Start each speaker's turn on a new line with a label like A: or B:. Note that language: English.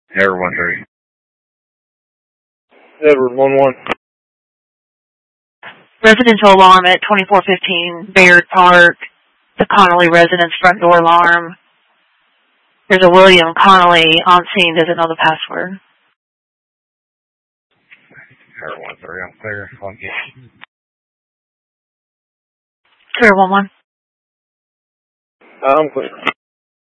A: Edward 1-3.
B: Edward 1-1.
C: Residential alarm at 2415 Baird Park. The Connolly residence front door alarm. There's a William Connolly on scene. Doesn't know the password.
A: Edward 1-3. I'm clear.
C: Clear 1-1.
B: I'm clear.